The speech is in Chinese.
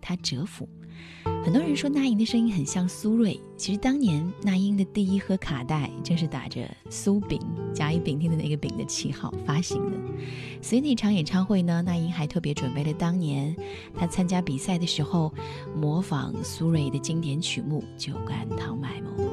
她折服。很多人说那英的声音很像苏芮，其实当年那英的第一盒卡带正是打着苏饼甲乙丙丁的那个丙的旗号发行的。所以那场演唱会呢，那英还特别准备了当年她参加比赛的时候模仿苏芮的经典曲目《酒干倘卖无》。